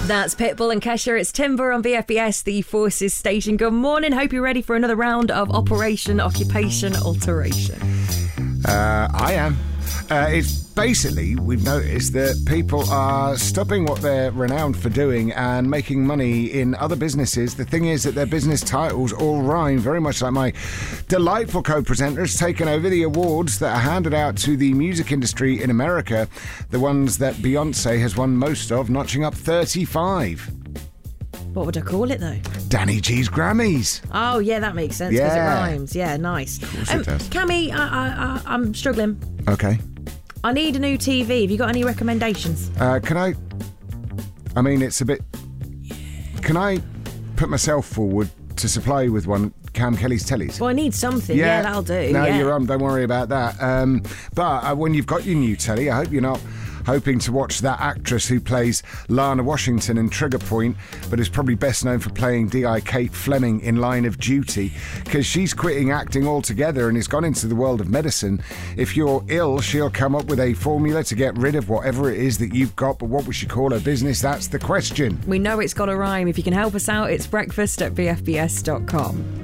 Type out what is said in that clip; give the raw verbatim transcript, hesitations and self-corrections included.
That's Pitbull and Kesha. It's Timber on B F B S, the Forces station. Good morning. Hope you're ready for another round of Operation Occupation Alteration. Uh, I am. Uh, it's basically, we've noticed that people are stopping what they're renowned for doing and making money in other businesses. The thing is that their business titles all rhyme, very much like my delightful co-presenter has taken over the awards that are handed out to the music industry in America, the ones that Beyonce has won most of, notching up thirty-five. What would I call it, though? Danny G's Grammys. Oh, yeah, that makes sense because Yeah. it rhymes. Yeah, nice. Of course Um, it does. Cammy, I, I, I, I'm struggling. Okay. I need a new T V. Have you got any recommendations? Uh, can I... I mean, it's a bit... Can I put myself forward to supply you with one, Cam Kelly's Tellies? Well, I need something. Yeah, that'll do. No, yeah. you're on. Don't worry about that. Um, but uh, when you've got your new telly, I hope you're not hoping to watch that actress who plays Lana Washington in Trigger Point, but is probably best known for playing D I Kate Fleming in Line of Duty, because she's quitting acting altogether and has gone into the world of medicine. If you're ill, she'll come up with a formula to get rid of whatever it is that you've got, but what we should call her business, that's the question. We know it's got a rhyme. If you can help us out, it's breakfast at b f b s dot com.